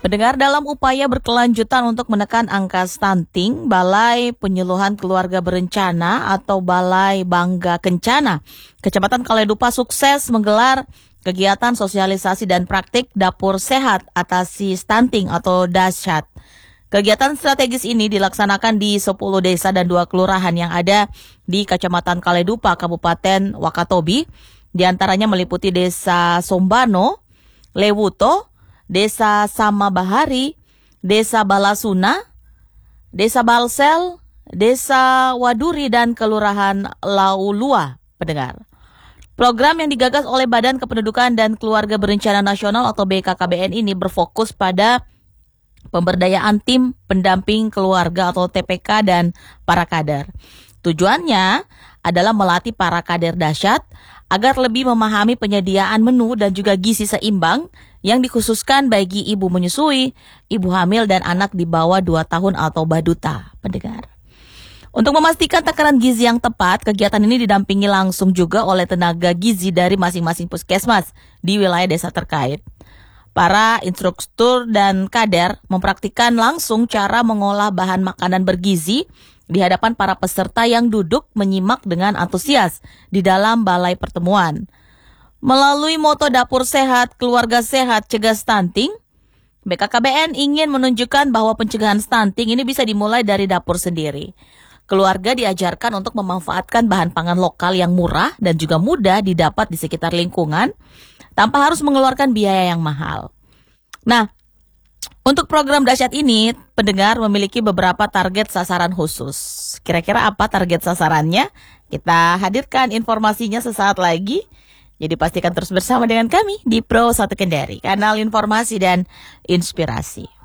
Pendengar, dalam upaya berkelanjutan untuk menekan angka stunting, Balai Penyuluhan Keluarga Berencana atau Balai Bangga Kencana, Kecamatan Kaledupa sukses menggelar kegiatan sosialisasi dan praktik dapur sehat atasi stunting atau dasyat. Kegiatan strategis ini dilaksanakan di 10 desa dan 2 kelurahan yang ada di Kecamatan Kaledupa, Kabupaten Wakatobi. Di antaranya meliputi Desa Sombano, Lewuto, Desa Samabahari, Desa Balasuna, Desa Balsel, Desa Waduri, dan Kelurahan Laulua, pendengar. Program yang digagas oleh Badan Kependudukan dan Keluarga Berencana Nasional atau BKKBN ini berfokus pada pemberdayaan tim pendamping keluarga atau TPK dan para kader. Tujuannya adalah melatih para kader dasyat agar lebih memahami penyediaan menu dan juga gizi seimbang yang dikhususkan bagi ibu menyusui, ibu hamil, dan anak di bawah 2 tahun atau baduta, pendengar. Untuk memastikan takaran gizi yang tepat, kegiatan ini didampingi langsung juga oleh tenaga gizi dari masing-masing puskesmas di wilayah desa terkait. Para instruktur dan kader mempraktikkan langsung cara mengolah bahan makanan bergizi di hadapan para peserta yang duduk menyimak dengan antusias di dalam balai pertemuan. Melalui moto Dapur Sehat, Keluarga Sehat, Cegah Stunting, BKKBN ingin menunjukkan bahwa pencegahan stunting ini bisa dimulai dari dapur sendiri. Keluarga diajarkan untuk memanfaatkan bahan pangan lokal yang murah dan juga mudah didapat di sekitar lingkungan tanpa harus mengeluarkan biaya yang mahal. Nah, untuk program dasyat ini, pendengar memiliki beberapa target sasaran khusus. Kira-kira apa target sasarannya? Kita hadirkan informasinya sesaat lagi. Jadi pastikan terus bersama dengan kami di Pro 1 Kendari, kanal informasi dan inspirasi.